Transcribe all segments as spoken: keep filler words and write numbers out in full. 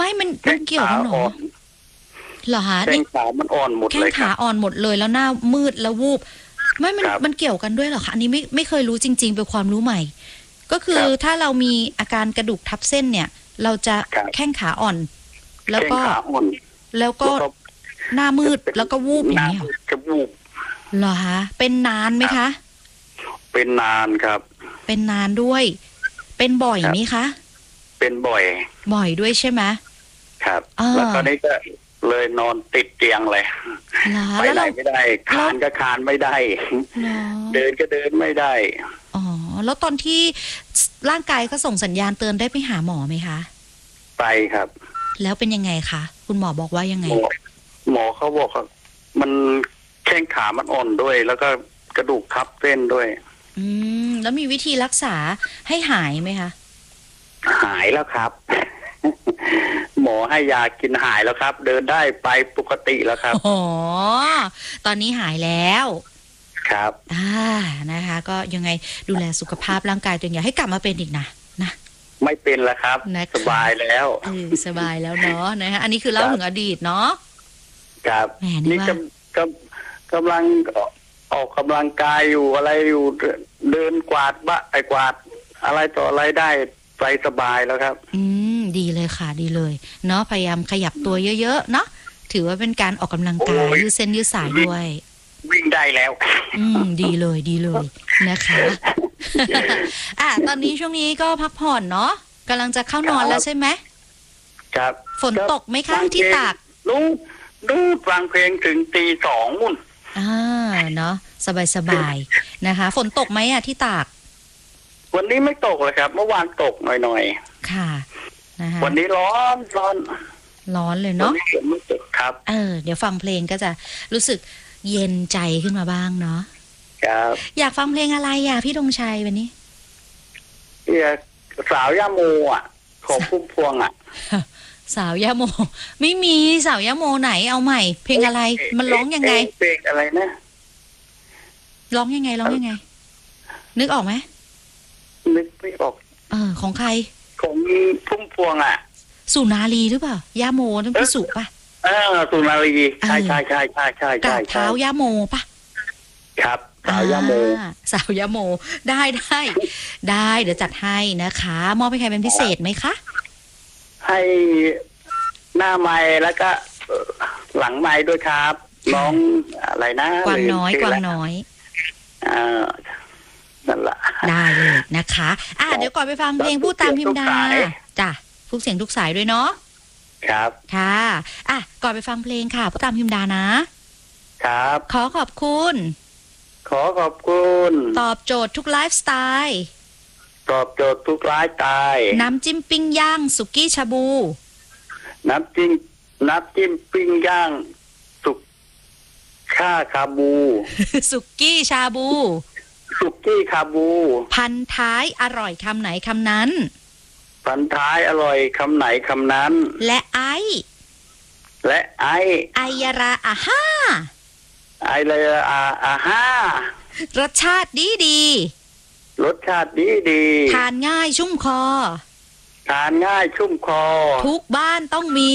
ไม่มันมันเกี่ยวกันหรอเหรอฮะแข้งขามันอ่อนหมดเลยแข้งขาอ่อนหมดเลยแล้วหน้ามืดแล้ววูบไม่มันมันเกี่ยวกันด้วยเหรอคะอันนี้ไม่ไม่เคยรู้จริงๆเป็นความรู้ใหม่ก็คือถ้าเรามีอาการกระดูกทับเส้นเนี่ยเราจะแข้งขาอ่อนแล้วก็แล้วก็หน้ามืดแล้วก็วูบอย่างนี้จะวูบเหรอฮะเป็นนานไหมคะเป็นนานครับเป็นนานด้วยเป็นบ่อยไหมคะเป็นบ่อยบ่อยด้วยใช่ไหมครับแล้วตอนนี้ก็เลยนอนติดเตียงเลยไปไหนไม่ได้คานก็คานไม่ได้เดินก็เดินไม่ได้อ๋อแล้วตอนที่ร่างกายเขาส่งสัญญาณเตือนได้ไปหาหมอไหมคะไปครับแล้วเป็นยังไงคะคุณหมอบอกว่ายังไงหมอเขาบอกว่ามันแข้งขามันอ่อนด้วยแล้วก็กระดูกทับเส้นด้วยอืมแล้วมีวิธีรักษาให้หายไหมคะหายแล้วครับหมอให้ยากินหายแล้วครับเดินได้ไปปกติแล้วครับอ๋อตอนนี้หายแล้วครับอ่านะคะก็ยังไงดูแลสุขภาพร่างกายตัวเองอย่าให้กลับมาเป็นอีกนะนะไม่เป็นแล้วครับสบายแล้วเออสบายแล้วเนาะนะคะอันนี้คือเล่าถึงอดีตเนาะครับนี่กำกำกำลังออกกำลังกายอยู่อะไรอยู่เดินกวาดบ้าไอ้กวาดอะไรต่ออะไรได้ไปสบายแล้วครับอืมดีเลยค่ะดีเลยเนาะพยายามขยับตัวเยอะๆเนาะถือว่าเป็นการออกกำลังกายยืดเส้นยืดสายด้วยวิ่งได้แล้วอืมดีเลยดีเลยนะคะอ่ะตอนนี้ช่วงนี้ก็พักผ่อนเนาะกำลังจะเข้านอนแล้วใช่ไหมครับฝนตกไหมคะที่ตากดูดูฟังเพลงถึงตีสองมุ่นอ่าเนาะสบายๆนะคะฝนตกไหมอ่ะที่ตากวันนี้ไม่ตกเลยครับเมื่อวานตกหน่อยๆค่ะนะคะวันนี้ร้อนร้อนร้อนเลยเนาะไม่ตกครับเออเดี๋ยวฟังเพลงก็จะรู้สึกเย็นใจขึ้นมาบ้างเนาะครับอยากฟังเพลงอะไรอ่ะพี่ธงชัยวันนี้อยากสาวย่าโมอ่ะของพุ่มพวงอ่ะสาวย่าโมไม่มีสาวย่าโมไหนเอาใหม่เพลงอะไรมันร้องยังไงเพลงอะไรนะร้องยังไงร้องยังไงนึกออกไหมนึกไม่ออกเออของใครของพุ่มพวงอ่ะสุนารีหรือเปล่าย่าโมต้องพี่สุป่ะเออสุนารีใช่ใช่ใช่ใช่ใช่กราบเท้าย่าโมป่ะครับสาวย่าโมสาวย่าโมได้ได้ได้เดี๋ยวจัดให้นะคะมอบให้ใครเป็นพิเศษไหมคะให้หน้าไม้แล้วก็หลังไม้ด้วยครับน้องอะไรนะกวางน้อยกวางน้อยอ่านั่นแหละได้เลยนะคะอ่ะเดี๋ยวก่อนไปฟังเพลงพูดตามพิมดาจ้ะทุกเสียงทุกสายด้วยเนาะครับค่ะอ่ะก่อนไปฟังเพลงค่ะพูดตามพิมดานะครับขอขอบคุณขอขอบคุณตอบโจทย์ทุกไลฟ์สไตล์ตอบโจทย์ทุกไลฟ์สไตล์น้ำจิ้มปิ้งย่างสุกี้ชาบูน้ำจิ้มน้ำจิ้มปิ้งย่างสุกข้าคาบูสุกี้ชาบูสุกี้คาบูพันท้ายอร่อยคำไหนคำนั้นพันท้ายอร่อยคำไหนคำนั้นและไอและไอไอยาราอาฮ่าไอเลยอาอาฮ่ารสชาติดีดีรสชาติดีดีทานง่ายชุ่มคอทานง่ายชุ่มคอทุกบ้านต้องมี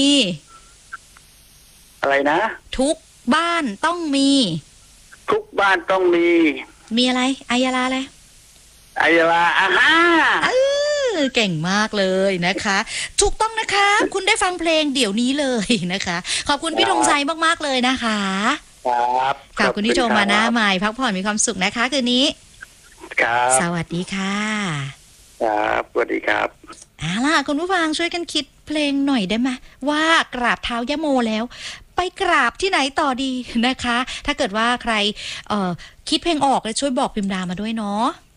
อะไรนะทุกบ้านต้องมีทุกบ้านต้องมีมีอะไรอายาลาอะไรอายาลาอาฮ่าเออเก่งมากเลยนะคะถูกต้องนะคะคุณได้ฟังเพลงเดี๋ยวนี้เลยนะคะขอบคุณพี่ธงชัยมากๆเลยนะคะครับขอบคุณที่โทรมาหน้าใหม่พักผ่อนมีความสุขนะคะคืนนี้ครับสวัสดีค่ะครับสวัสดีครับเอาล่ะคุณผู้ฟังช่วยกันคิดเพลงหน่อยได้ไหมว่ากราบเท้าย่าโมแล้วไปกราบที่ไหนต่อดีนะคะถ้าเกิดว่าใครเอ่อคิดเพลงออกเลยช่วยบอกพิมพ์ดามาด้วยเนาะ